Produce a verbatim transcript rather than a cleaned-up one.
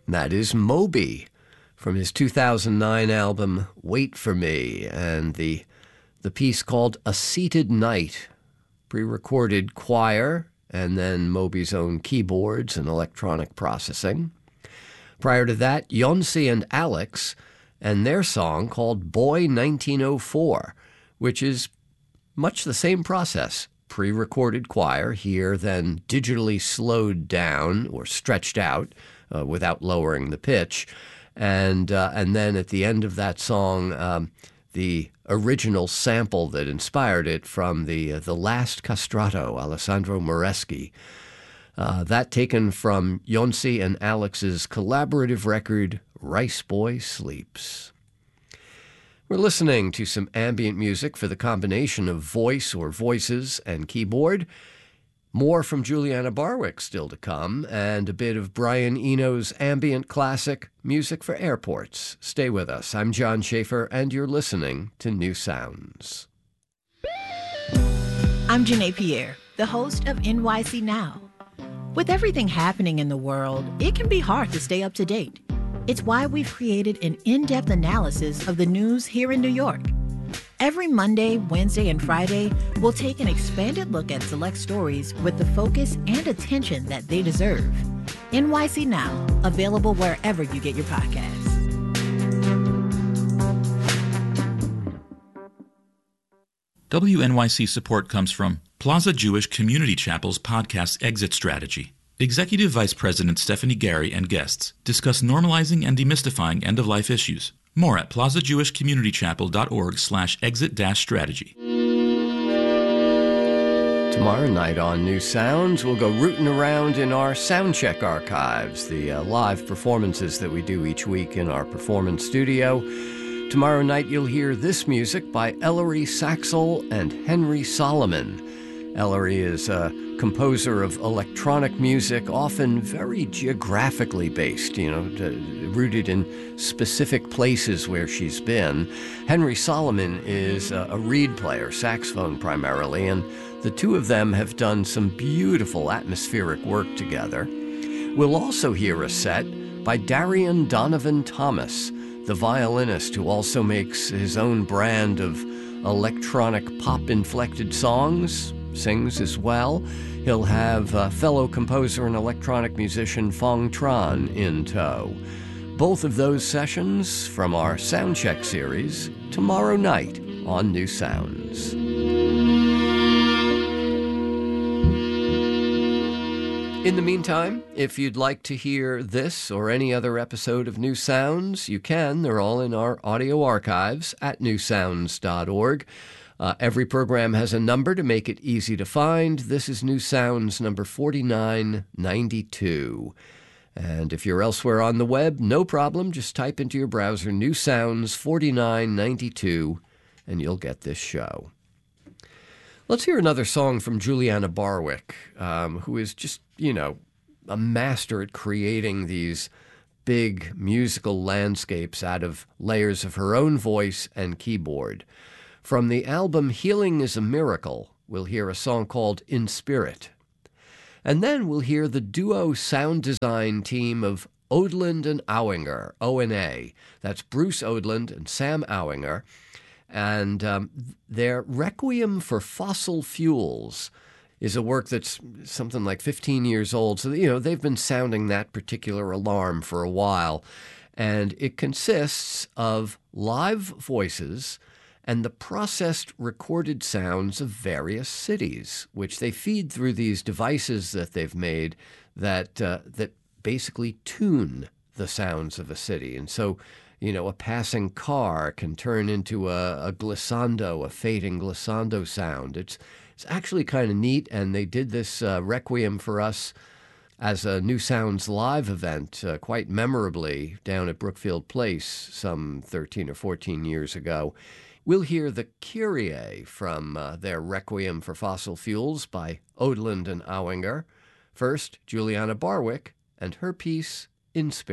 That is Moby from his two thousand nine album Wait For Me, and the the piece called A Seated Night, pre-recorded choir, and then Moby's own keyboards and electronic processing. Prior to that, Yonsei and Alex and their song called Boy nineteen oh four, which is much the same process. Pre-recorded choir here, then digitally slowed down or stretched out uh, without lowering the pitch. And uh, and then at the end of that song, um, the original sample that inspired it from the uh, the Last Castrato, Alessandro Moreschi. Uh, that taken from Yonsei and Alex's collaborative record, Rice Boy Sleeps. We're listening to some ambient music for the combination of voice or voices and keyboard. More from Juliana Barwick still to come, and a bit of Brian Eno's ambient classic, Music for Airports. Stay with us. I'm John Schaefer, and you're listening to New Sounds. I'm Janae Pierre, the host of N Y C Now. With everything happening in the world, it can be hard to stay up to date. It's why we've created an in-depth analysis of the news here in New York. Every Monday, Wednesday, and Friday, we'll take an expanded look at select stories with the focus and attention that they deserve. N Y C Now, available wherever you get your podcasts. W N Y C support comes from Plaza Jewish Community Chapel's podcast Exit Strategy. Executive Vice President Stephanie Gary and guests discuss normalizing and demystifying end-of-life issues. More at plazajewishcommunitychapel.org slash exit dash strategy. Tomorrow night on New Sounds, we'll go rooting around in our Soundcheck archives, the uh, live performances that we do each week in our performance studio. Tomorrow night, you'll hear this music by Ellery Saxel and Henry Solomon. Ellery is a composer of electronic music, often very geographically based, you know, rooted in specific places where she's been. Henry Solomon is a, a reed player, saxophone primarily, and the two of them have done some beautiful atmospheric work together. We'll also hear a set by Darian Donovan Thomas, the violinist who also makes his own brand of electronic pop-inflected songs, sings as well. He'll have uh, fellow composer and electronic musician Fong Tran in tow. Both of those sessions from our Soundcheck series tomorrow night on New Sounds. In the meantime, if you'd like to hear this or any other episode of New Sounds, you can. They're all in our audio archives at new sounds dot org. Uh, every program has a number to make it easy to find. This is New Sounds number forty-nine ninety-two. And if you're elsewhere on the web, no problem. Just type into your browser New Sounds forty-nine ninety-two, and you'll get this show. Let's hear another song from Juliana Barwick, um, who is just, you know, a master at creating these big musical landscapes out of layers of her own voice and keyboard. From the album Healing is a Miracle, we'll hear a song called In Spirit. And then we'll hear the duo sound design team of Odland and Auinger, O N A. That's Bruce Odland and Sam Auinger. And um, their Requiem for Fossil Fuels is a work that's something like fifteen years old. So, you know, they've been sounding that particular alarm for a while. And it consists of live voices and the processed recorded sounds of various cities, which they feed through these devices that they've made that uh, that basically tune the sounds of a city. And so, you know, a passing car can turn into a, a glissando, a fading glissando sound. It's it's actually kind of neat, and they did this uh, Requiem for us as a New Sounds live event uh, quite memorably down at Brookfield Place some thirteen or fourteen years ago. We'll hear the Kyrie from uh, their Requiem for Fossil Fuels by Odland and Auinger. First, Juliana Barwick and her piece, In Spirit.